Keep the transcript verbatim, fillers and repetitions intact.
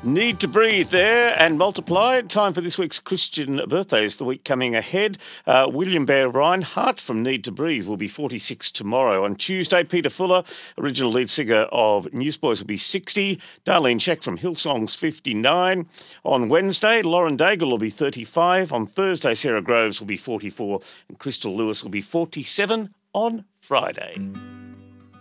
Need to breathe there and multiply. Time for this week's Christian birthdays, the week coming ahead. Uh, William Bear Reinhardt from Need to Breathe will be forty-six tomorrow. On Tuesday, Peter Fuller, original lead singer of Newsboys, will be sixty. Darlene Sheck from Hillsong's fifty-nine. On Wednesday, Lauren Daigle will be thirty-five. On Thursday, Sarah Groves will be forty-four. And Crystal Lewis will be forty-seven on Friday.